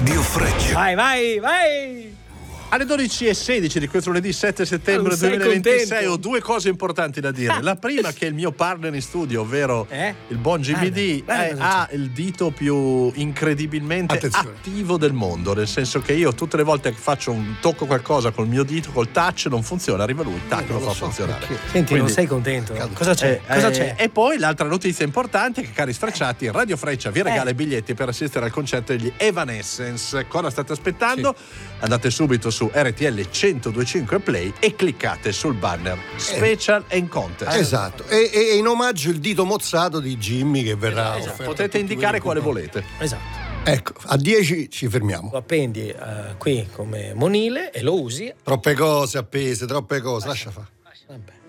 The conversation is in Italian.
Radio Freccia. Vai! Alle 12:16 di questo lunedì 7 settembre 2026 contento? ho due cose importanti da dire. La prima che il mio partner in studio, ovvero il buon Jimmy D, ha il dito più incredibilmente attivo del mondo, nel senso che io tutte le volte che tocco qualcosa col mio dito, col touch, non funziona, arriva lui, tac, lo fa funzionare. Senti, Quindi, non sei contento? Cosa c'è? Cosa c'è? E poi l'altra notizia importante è che, cari sfrecciati, Radio Freccia vi regala i biglietti per assistere al concerto degli Evanescence. Cosa state aspettando? Andate subito su RTL 1025 Play e cliccate sul banner Special and Contest. Esatto, e in omaggio il dito mozzato di Jimmy che verrà offerto. Potete indicare quale volete. Esatto. Ecco, a 10 ci fermiamo. Lo appendi qui come monile e lo usi. Troppe cose appese, troppe cose, lascia fare. Vabbè.